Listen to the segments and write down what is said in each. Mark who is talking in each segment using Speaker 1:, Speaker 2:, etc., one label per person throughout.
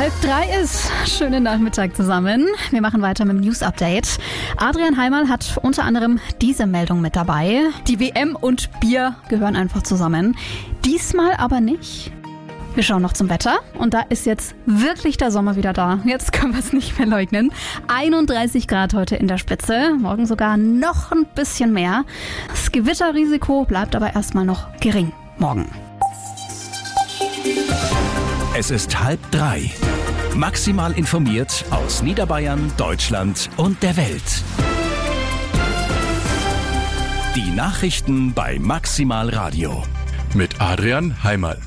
Speaker 1: 2:30 ist. Schönen Nachmittag zusammen. Wir machen weiter mit dem News-Update. Adrian Heimerl hat unter anderem diese Meldung mit dabei. Die WM und Bier gehören einfach zusammen. Diesmal aber nicht. Wir schauen noch zum Wetter und da ist jetzt wirklich der Sommer wieder da. Jetzt können wir es nicht mehr leugnen. 31 Grad heute in der Spitze, morgen sogar noch ein bisschen mehr. Das Gewitterrisiko bleibt aber erstmal noch gering morgen.
Speaker 2: Es ist 2:30. Maximal informiert aus Niederbayern, Deutschland und der Welt. Die Nachrichten bei Maximal Radio.
Speaker 3: Mit Adrian Heimerl.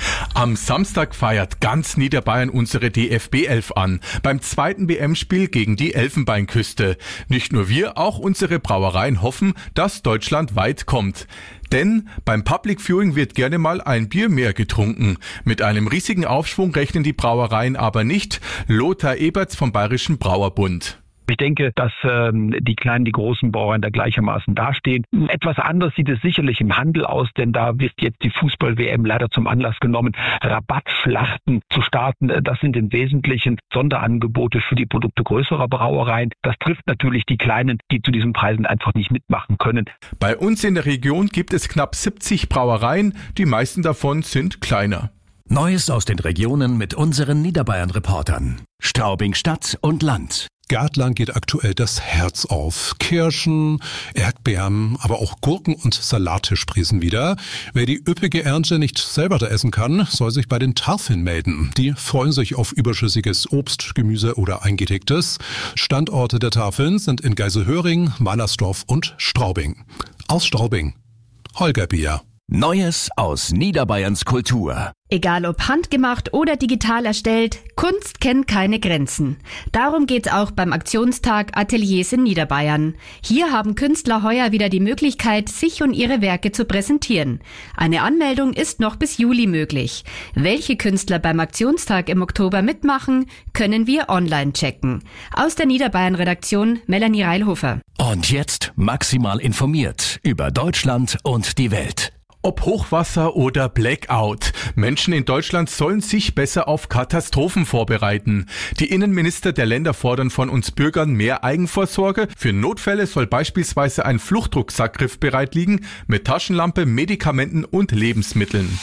Speaker 3: Am Samstag feiert ganz Niederbayern unsere DFB 11 an, beim zweiten WM-Spiel gegen die Elfenbeinküste. Nicht nur wir, auch unsere Brauereien hoffen, dass Deutschland weit kommt. Denn beim Public Viewing wird gerne mal ein Bier mehr getrunken. Mit einem riesigen Aufschwung rechnen die Brauereien aber nicht. Lothar Eberts vom Bayerischen Brauerbund.
Speaker 4: Ich denke, dass die kleinen, die großen Brauereien da gleichermaßen dastehen. Etwas anders sieht es sicherlich im Handel aus, denn da wird jetzt die Fußball-WM leider zum Anlass genommen, Rabattschlachten zu starten. Das sind im Wesentlichen Sonderangebote für die Produkte größerer Brauereien. Das trifft natürlich die Kleinen, die zu diesen Preisen einfach nicht mitmachen können.
Speaker 3: Bei uns in der Region gibt es knapp 70 Brauereien. Die meisten davon sind kleiner.
Speaker 2: Neues aus den Regionen mit unseren Niederbayern-Reportern. Straubing Stadt und Land.
Speaker 5: Gärtlern geht aktuell das Herz auf. Kirschen, Erdbeeren, aber auch Gurken und Salate sprießen wieder. Wer die üppige Ernte nicht selber da essen kann, soll sich bei den Tafeln melden. Die freuen sich auf überschüssiges Obst, Gemüse oder Eingelegtes. Standorte der Tafeln sind in Geiselhöring, Malersdorf und Straubing. Aus Straubing, Holger Bier.
Speaker 2: Neues aus Niederbayerns Kultur.
Speaker 6: Egal ob handgemacht oder digital erstellt, Kunst kennt keine Grenzen. Darum geht's auch beim Aktionstag Ateliers in Niederbayern. Hier haben Künstler heuer wieder die Möglichkeit, sich und ihre Werke zu präsentieren. Eine Anmeldung ist noch bis Juli möglich. Welche Künstler beim Aktionstag im Oktober mitmachen, können wir online checken. Aus der Niederbayern-Redaktion Melanie Reilhofer.
Speaker 2: Und jetzt maximal informiert über Deutschland und die Welt.
Speaker 3: Ob Hochwasser oder Blackout, Menschen in Deutschland sollen sich besser auf Katastrophen vorbereiten. Die Innenminister der Länder fordern von uns Bürgern mehr Eigenvorsorge. Für Notfälle soll beispielsweise ein Fluchtrucksack griffbereit liegen mit Taschenlampe, Medikamenten und Lebensmitteln.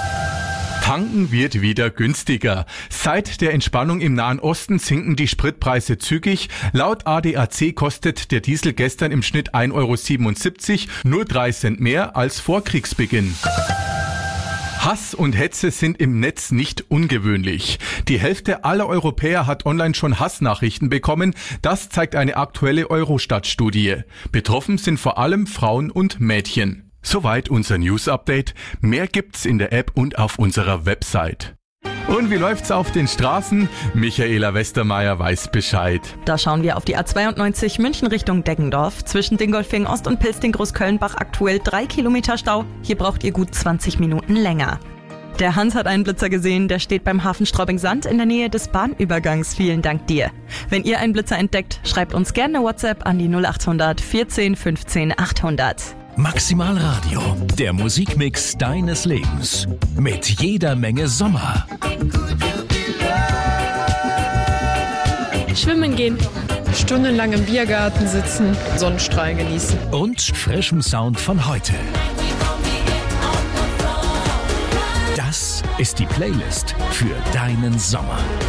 Speaker 3: Tanken wird wieder günstiger. Seit der Entspannung im Nahen Osten sinken die Spritpreise zügig. Laut ADAC kostet der Diesel gestern im Schnitt 1,77 €, nur 3 Cent mehr als vor Kriegsbeginn. Hass und Hetze sind im Netz nicht ungewöhnlich. Die Hälfte aller Europäer hat online schon Hassnachrichten bekommen. Das zeigt eine aktuelle Eurostat-Studie. Betroffen sind vor allem Frauen und Mädchen. Soweit unser News-Update. Mehr gibt's in der App und auf unserer Website. Und wie läuft's auf den Straßen? Michaela Westermeier weiß Bescheid.
Speaker 7: Da schauen wir auf die A92 München Richtung Deggendorf. Zwischen Dingolfing Ost und Pilsting-Großkölnbach aktuell 3 Kilometer Stau. Hier braucht ihr gut 20 Minuten länger. Der Hans hat einen Blitzer gesehen, der steht beim Hafen Straubing-Sand in der Nähe des Bahnübergangs. Vielen Dank dir. Wenn ihr einen Blitzer entdeckt, schreibt uns gerne eine WhatsApp an die 0800 14 15 800.
Speaker 2: Maximal Radio, der Musikmix deines Lebens. Mit jeder Menge Sommer.
Speaker 8: Schwimmen gehen. Stundenlang im Biergarten sitzen, Sonnenstrahlen genießen.
Speaker 2: Und frischem Sound von heute. Das ist die Playlist für deinen Sommer.